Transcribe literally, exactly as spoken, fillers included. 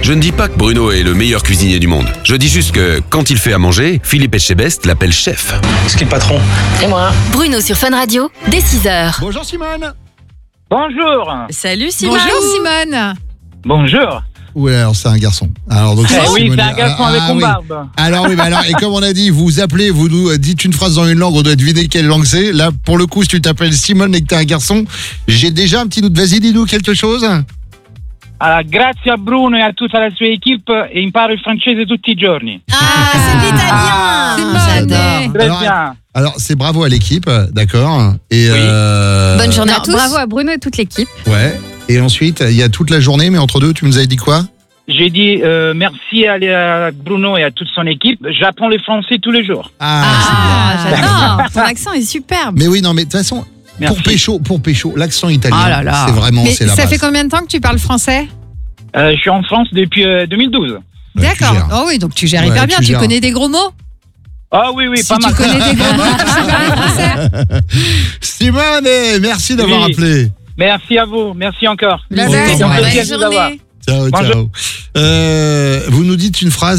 Je ne dis pas que Bruno est le meilleur cuisinier du monde. Je dis juste que, quand il fait à manger, Philippe Etchebest l'appelle chef. Est-ce qui est le patron? C'est moi. Bruno sur Fun Radio, dès six heures. Bonjour Simone. Bonjour. Salut Simone. Bonjour Simone. Bonjour. Oui, alors c'est un garçon. Alors donc Eh c'est oui, Simone. c'est un garçon Ah, avec une oui. barbe. Alors oui, bah alors et comme on a dit, vous appelez, vous nous dites une phrase dans une langue, on doit deviner quelle langue c'est. Là, pour le coup, si tu t'appelles Simone et que t'es un garçon, j'ai déjà un petit doute. Vas-y, dis-nous quelque chose. Ah, grazie a Bruno e a tutta la sua équipe e imparo il francese tutti i giorni. Ah, c'est l'italien. Simone. Très Alors, bien. Alors c'est bravo à l'équipe, d'accord. Et Oui. euh, Bonne journée Non, à tous. bravo à Bruno et toute l'équipe. Ouais. Et ensuite, il y a toute la journée, mais entre deux, tu nous avais dit quoi? J'ai dit euh, merci à, à Bruno et à toute son équipe. J'apprends le français tous les jours. Ah, Ah, j'adore. Ton accent est superbe. mais oui, non, mais de toute façon, Merci. pour pécho, pour pécho, l'accent italien, Ah là là. c'est vraiment, Mais c'est la ça base. fait combien de temps que tu parles français? Euh, je suis en France depuis euh, deux mille douze. Ouais, tu D'accord. gères. Oh oui, donc tu gères Ouais, hyper tu bien. Tu gères. connais des gros mots? Ah oui, oui, Si pas tu mal. connais des gros mots, tu sais parler français. Simone, merci d'avoir Oui. appelé. Merci à vous. Merci encore. Bye bye. C'est un Bonne plaisir de vous avoir. journée. Ciao, Bonjour. ciao. Euh, vous nous dites une phrase.